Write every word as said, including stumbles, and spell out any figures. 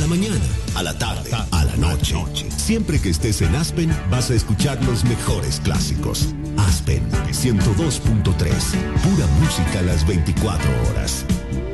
la mañana, a la tarde, a la noche. Siempre que estés en Aspen, vas a escuchar los mejores clásicos. Aspen ciento dos punto tres. Pura música a las veinticuatro horas.